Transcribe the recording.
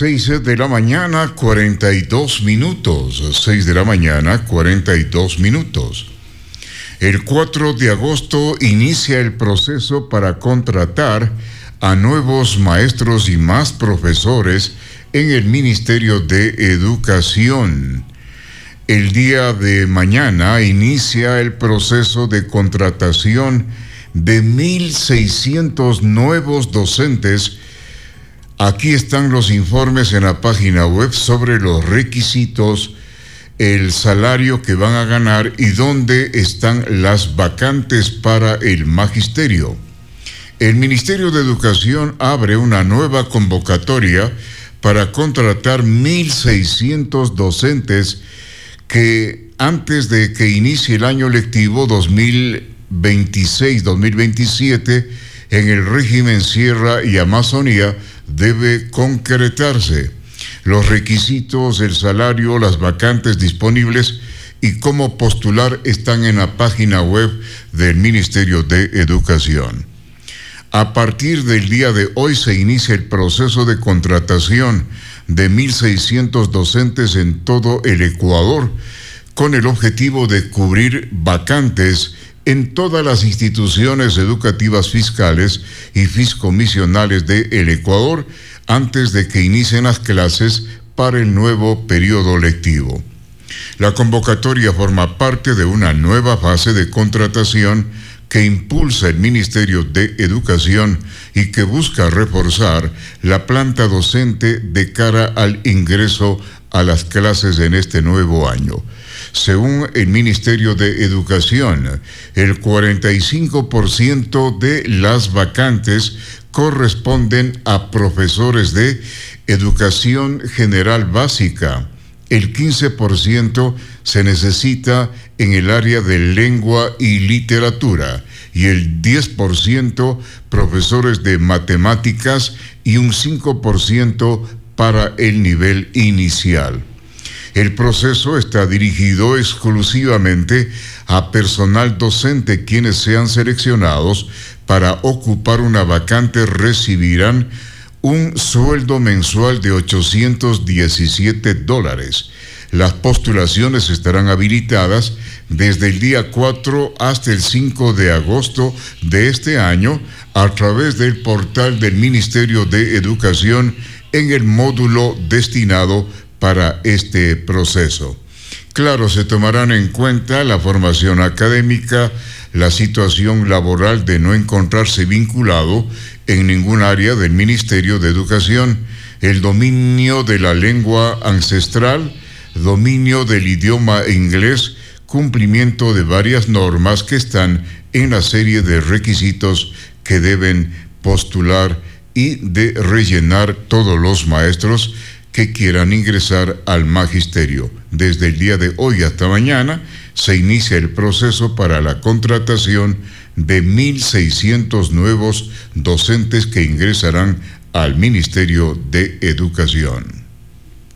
6 de la mañana, 42 minutos. 6 de la mañana, 42 minutos. El 4 de agosto inicia el proceso para contratar a nuevos maestros y más profesores en el Ministerio de Educación. El día de mañana inicia el proceso de contratación de 1,600 nuevos docentes. Aquí están los informes en la página web sobre los requisitos, el salario que van a ganar y dónde están las vacantes para el magisterio. El Ministerio de Educación abre una nueva convocatoria para contratar 1,600 docentes que antes de que inicie el año lectivo 2026-2027 en el régimen Sierra y Amazonía debe concretarse. Los requisitos, el salario, las vacantes disponibles y cómo postular están en la página web del Ministerio de Educación. A partir del día de hoy se inicia el proceso de contratación de 1,600 docentes en todo el Ecuador, con el objetivo de cubrir vacantes en todas las instituciones educativas fiscales y fiscomisionales del Ecuador antes de que inicien las clases para el nuevo periodo lectivo. La convocatoria forma parte de una nueva fase de contratación que impulsa el Ministerio de Educación y que busca reforzar la planta docente de cara al ingreso a las clases en este nuevo año. Según el Ministerio de Educación, el 45% de las vacantes corresponden a profesores de educación general básica. El 15% se necesita en el área de lengua y literatura y el 10% profesores de matemáticas y un 5% para el nivel inicial. El proceso está dirigido exclusivamente a personal docente. Quienes sean seleccionados para ocupar una vacante recibirán un sueldo mensual de $817. Las postulaciones estarán habilitadas desde el día 4 hasta el 5 de agosto de este año a través del portal del Ministerio de Educación en el módulo destinado para este proceso. Claro, se tomarán en cuenta la formación académica, la situación laboral de no encontrarse vinculado en ningún área del Ministerio de Educación, el dominio de la lengua ancestral, dominio del idioma inglés, cumplimiento de varias normas que están en la serie de requisitos que deben postular y de rellenar todos los maestros que quieran ingresar al magisterio. Desde el día de hoy hasta mañana se inicia el proceso para la contratación de 1,600 nuevos docentes que ingresarán al Ministerio de Educación.